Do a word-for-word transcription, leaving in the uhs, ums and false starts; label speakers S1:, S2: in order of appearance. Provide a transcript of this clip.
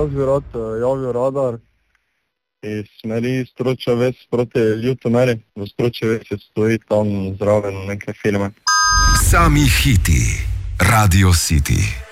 S1: jaz bi rad javil radar iz smeri Stroča ves proti Ljutomeri. V Stroči vesi stoji tam zraven neke firme.
S2: Sami hiti, Radio City.